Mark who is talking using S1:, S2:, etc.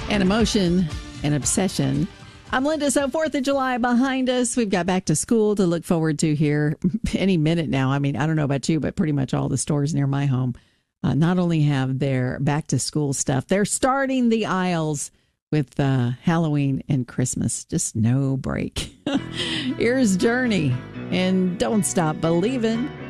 S1: And emotion and obsession. I'm Linda. So 4th of July behind us. We've got back to school to look forward to here any minute now. I mean, I don't know about you, but pretty much all the stores near my home not only have their back to school stuff, they're starting the aisles with Halloween and Christmas. Just no break. Here's Journey and Don't Stop Believin'.